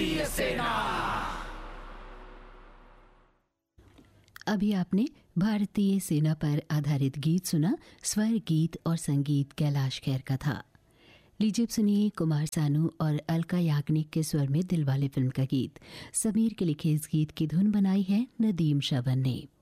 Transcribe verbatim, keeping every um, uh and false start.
अभी आपने भारतीय सेना पर आधारित गीत सुना। स्वर, गीत और संगीत कैलाश खेर का था। लीजिए सुनिए कुमार सानू और अलका याग्निक के स्वर में दिलवाले फिल्म का गीत। समीर के लिखे इस गीत की धुन बनाई है नदीम श्रवण ने।